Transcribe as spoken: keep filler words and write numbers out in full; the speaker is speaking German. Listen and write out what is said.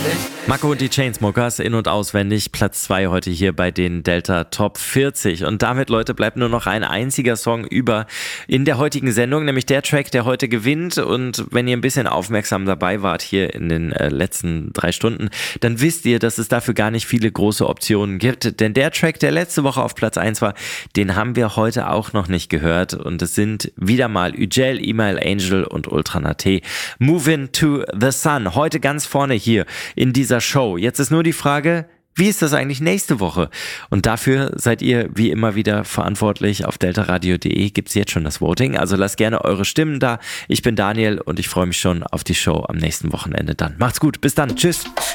Marco und die Chainsmokers in- und auswendig, Platz zwei heute hier bei den Delta Top vierzig. Und damit, Leute, bleibt nur noch ein einziger Song über in der heutigen Sendung, nämlich der Track, der heute gewinnt. Und wenn ihr ein bisschen aufmerksam dabei wart hier in den äh, letzten drei Stunden, dann wisst ihr, dass es dafür gar nicht viele große Optionen gibt. Denn der Track, der letzte Woche auf Platz eins war, den haben wir heute auch noch nicht gehört. Und es sind wieder mal Üjel, Email Angel und Ultra Naté. Moving to the Sun. Heute ganz vorne hier in dieser Show. Jetzt ist nur die Frage, wie ist das eigentlich nächste Woche? Und dafür seid ihr wie immer wieder verantwortlich. Auf deltaradio punkt de gibt es jetzt schon das Voting. Also lasst gerne eure Stimmen da. Ich bin Daniel und ich freue mich schon auf die Show am nächsten Wochenende dann. Macht's gut, bis dann, tschüss.